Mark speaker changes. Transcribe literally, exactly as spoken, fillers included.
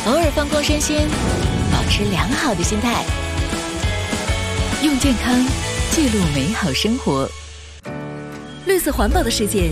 Speaker 1: 偶尔放空身心，保持良好的心态，用健康记录美好生活。
Speaker 2: 绿色环保的世界